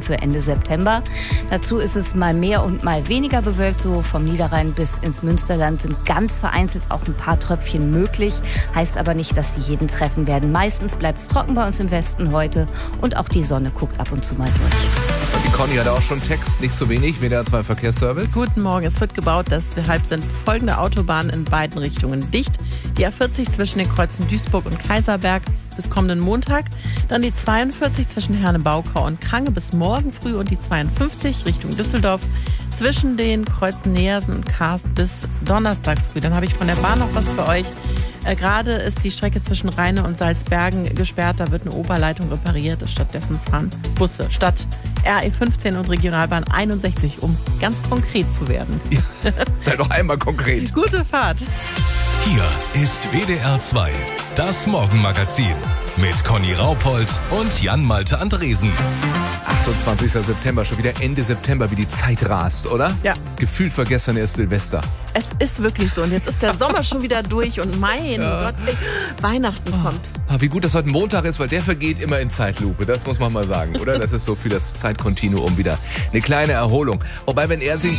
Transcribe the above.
für Ende September. Dazu ist es mal mehr und mal weniger bewölkt. So vom Niederrhein bis ins Münsterland sind ganz vereinzelt auch ein paar Tröpfchen möglich. Heißt aber nicht, dass sie jeden treffen werden. Meistens bleibt es trocken bei uns im Westen heute und auch die Sonne guckt ab und zu mal durch. Und die Conny hat auch schon Text, nicht so wenig, WDR 2 Verkehrsservice. Guten Morgen, es wird gebaut, deshalb sind folgende Autobahnen in beiden Richtungen dicht. Die A40 zwischen den Kreuzen Duisburg und Kaiserberg bis kommenden Montag. Dann die 42 zwischen Herne-Baukau und Krange bis morgen früh und die 52 Richtung Düsseldorf zwischen den Kreuzen Neersen und Karst bis Donnerstag früh. Dann habe ich von der Bahn noch was für euch. Gerade ist die Strecke zwischen Rheine und Salzbergen gesperrt. Da wird eine Oberleitung repariert. Stattdessen fahren Busse statt RE15 und Regionalbahn 61, um ganz konkret zu werden. Ja, sei doch einmal konkret. Gute Fahrt. Hier ist WDR 2, das Morgenmagazin mit Conny Raupold und Jan-Malte Andresen. 28. September, schon wieder Ende September, wie die Zeit rast, oder? Ja. Gefühlt war gestern erst Silvester. Es ist wirklich so. Und jetzt ist der Sommer schon wieder durch und mein Gott, ey, Weihnachten kommt. Wie gut, dass heute Montag ist, weil der vergeht immer in Zeitlupe. Das muss man mal sagen, oder? Das ist so für das Zeitkontinuum wieder eine kleine Erholung. Wobei, wenn er singt,